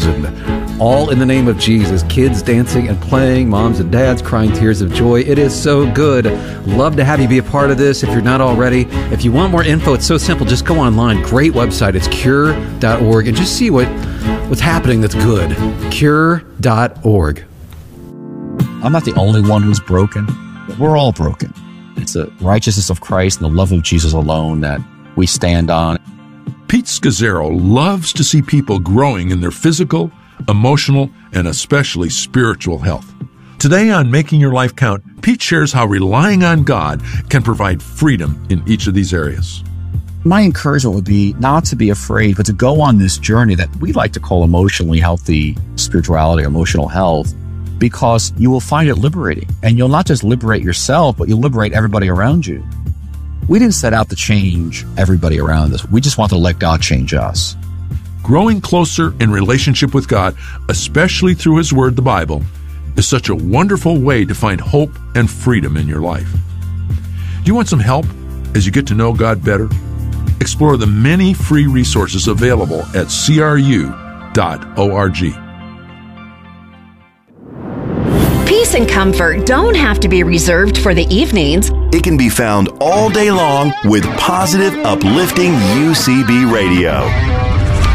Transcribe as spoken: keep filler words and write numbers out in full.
thousand. All in the name of Jesus. Kids dancing and playing, moms and dads crying tears of joy. It is so good. Love to have you be a part of this if you're not already. If you want more info, it's so simple. Just go online. Great website. It's cure dot org and just see what, what's happening that's good. cure dot org. I'm not the only one who's broken, but we're all broken. It's the righteousness of Christ and the love of Jesus alone that we stand on. Pete Scazzero loves to see people growing in their physical, emotional, and especially spiritual health. Today on Making Your Life Count, Pete shares how relying on God can provide freedom in each of these areas. My encouragement would be not to be afraid, but to go on this journey that we like to call emotionally healthy spirituality, emotional health, because you will find it liberating. And you'll not just liberate yourself, but you'll liberate everybody around you. We didn't set out to change everybody around us. We just want to let God change us. Growing closer in relationship with God, especially through His Word, the Bible, is such a wonderful way to find hope and freedom in your life. Do you want some help as you get to know God better? Explore the many free resources available at C R U dot org. Peace and comfort don't have to be reserved for the evenings. It can be found all day long with positive, uplifting U C B radio.